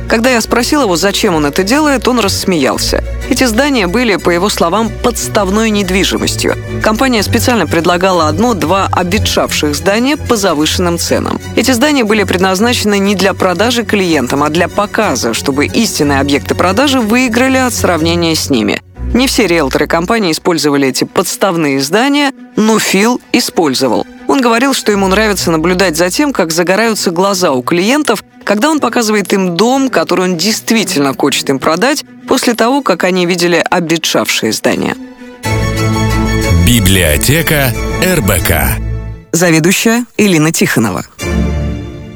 Когда я спросил его, зачем он это делает, он рассмеялся. Эти здания были, по его словам, подставной недвижимостью. Компания специально предлагала 1-2 обветшавших здания по завышенным ценам. Эти здания были предназначены не для продажи клиентам, а для показа, чтобы истинные объекты продажи выиграли от сравнения с ними. Не все риэлторы компании использовали эти подставные здания, но Фил использовал. Он говорил, что ему нравится наблюдать за тем, как загораются глаза у клиентов, когда он показывает им дом, который он действительно хочет им продать, после того, как они видели обветшавшие здания. Библиотека РБК. Заведующая Элина Тихонова.